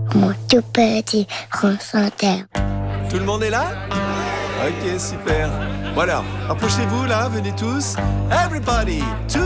Mon tout petit France Inter. Tout le monde est là? Ok, super. Bon alors, approchez-vous là, venez tous. Everybody,